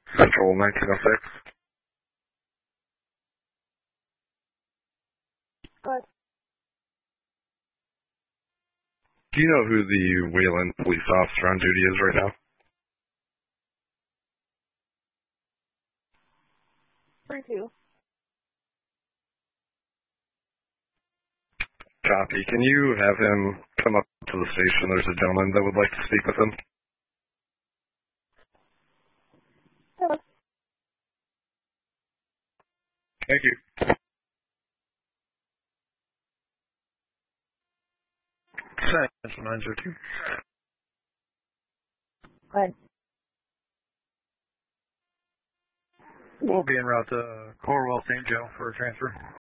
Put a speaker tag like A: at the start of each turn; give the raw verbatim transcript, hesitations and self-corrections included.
A: Central nineteen oh six.
B: Good.
A: Do you know who the Wayland police officer on duty is right now?
B: three two.
A: Copy. Can you have him come up to the station? There's a gentleman that would like to speak with him.
B: Hello.
A: Thank you. Central nine zero two.
B: Good.
C: We'll be en route to Corwell Saint Joe for a transfer.